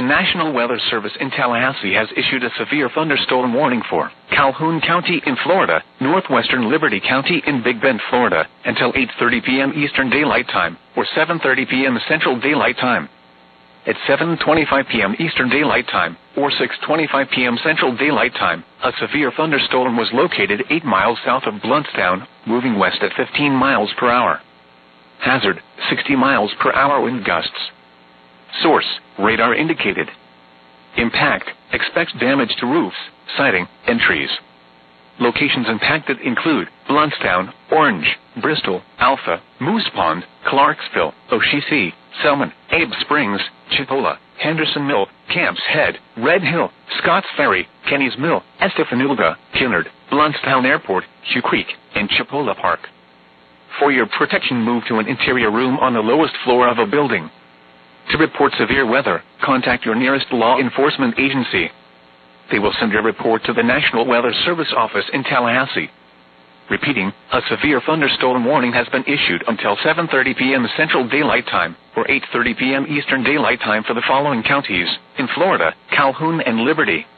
National Weather Service in Tallahassee has issued a severe thunderstorm warning for Calhoun County in Florida, northwestern Liberty County in Big Bend, Florida, until 8:30 p.m. Eastern Daylight Time, or 7:30 p.m. Central Daylight Time. At 7:25 p.m. Eastern Daylight Time, or 6:25 p.m. Central Daylight Time, a severe thunderstorm was located 8 miles south of Blountstown, moving west at 15 miles per hour. Hazard, 60 miles per hour wind gusts. Source, radar indicated. Impact, expects damage to roofs, siding, and trees. Locations impacted include Blountstown, Orange, Bristol, Alpha, Moose Pond, Clarksville, Oshisi, Selman, Abe Springs, Chipola, Henderson Mill, Camps Head, Red Hill, Scotts Ferry, Kenny's Mill, Estefanilga, Kinnard, Blountstown Airport, Hugh Creek, and Chipola Park. For your protection, move to an interior room on the lowest floor of a building. To report severe weather, contact your nearest law enforcement agency. They will send your report to the National Weather Service office in Tallahassee. Repeating, a severe thunderstorm warning has been issued until 7:30 p.m. Central Daylight Time, or 8:30 p.m. Eastern Daylight Time for the following counties in Florida: Calhoun and Liberty.